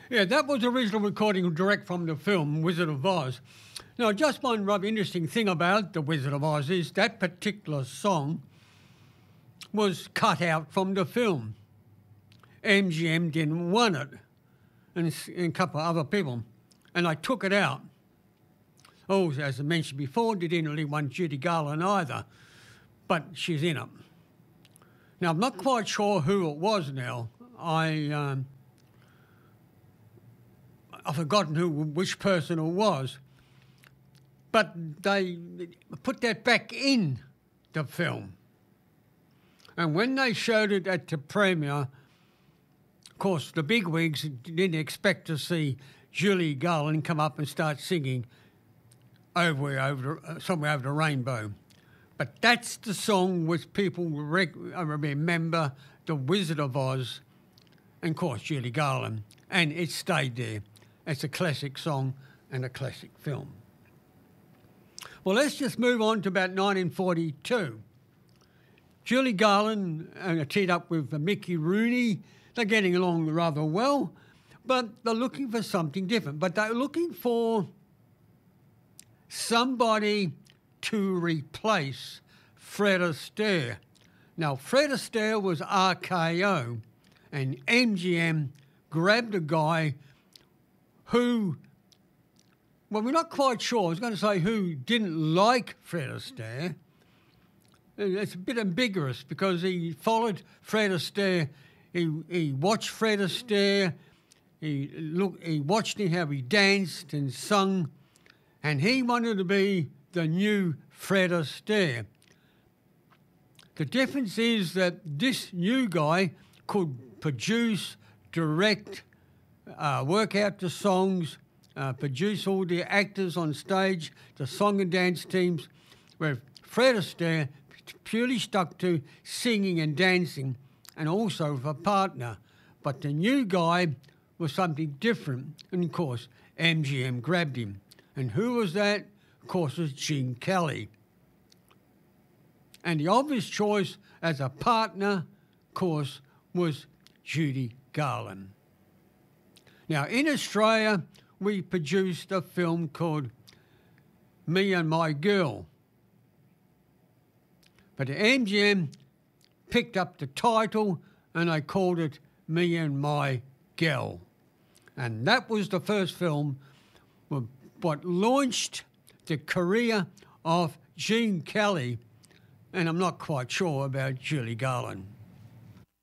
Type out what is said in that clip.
Yeah, that was the original recording direct from the film Wizard of Oz. Now, just one rather interesting thing about The Wizard of Oz is that particular song was cut out from the film. MGM didn't want it, and a couple of other people, and I took it out. Oh, as I mentioned before, they didn't really want Judy Garland either, but she's in it. Now, I'm not quite sure who it was now. I've forgotten which person it was, but they put that back in the film. And when they showed it at the premiere, of course, the bigwigs didn't expect to see Judy Garland come up and start singing somewhere over the rainbow. But that's the song which people remember, The Wizard of Oz, and of course Judy Garland, and it stayed there. It's a classic song and a classic film. Well, let's just move on to about 1942. Judy Garland teamed up with Mickey Rooney. They're getting along rather well, but they're looking for something different. But they're looking for somebody to replace Fred Astaire. Now, Fred Astaire was RKO, and MGM grabbed a guy who, well, we're not quite sure. I was going to say who didn't like Fred Astaire. It's a bit ambiguous because he followed Fred Astaire. He watched Fred Astaire. He watched him how he danced and sung, and he wanted to be the new Fred Astaire. The difference is that this new guy could produce, direct, work out the songs, produce all the actors on stage, the song and dance teams, where Fred Astaire purely stuck to singing and dancing and also with a partner. But the new guy was something different, and of course MGM grabbed him. And who was that? Of course, it was Gene Kelly. And the obvious choice as a partner, of course, was Judy Garland. Now, in Australia, we produced a film called Me and My Girl. But the MGM picked up the title and they called it Me and My Girl. And that was the first film what launched the career of Gene Kelly, and I'm not quite sure about Judy Garland.